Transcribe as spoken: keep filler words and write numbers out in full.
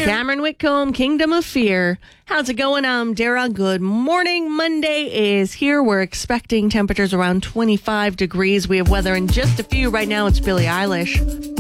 Fear. Cameron Whitcomb, Kingdom of Fear. How's it going? I'm Dara. Good morning. Monday is here. We're expecting temperatures around twenty-five degrees. We have weather in just a few. Right now, it's Billie Eilish.